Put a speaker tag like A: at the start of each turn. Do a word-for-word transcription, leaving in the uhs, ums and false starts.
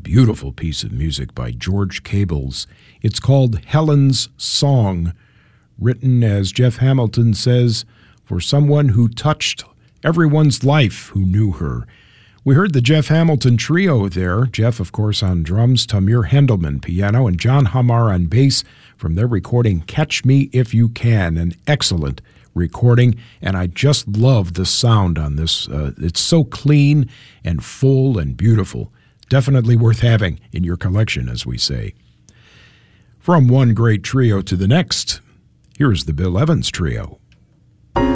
A: beautiful piece of music by George Cables. It's called Helen's Song, written, as Jeff Hamilton says, for someone who touched everyone's life who knew her. We heard the Jeff Hamilton trio there. Jeff, of course, on drums, Tamir Hendelman piano, and John Hamar on bass from their recording Catch Me If You Can, an excellent recording, and I just love the sound on this. Uh, it's so clean and full and beautiful. Definitely worth having in your collection, as we say. From one great trio to the next, here's the Bill Evans Trio.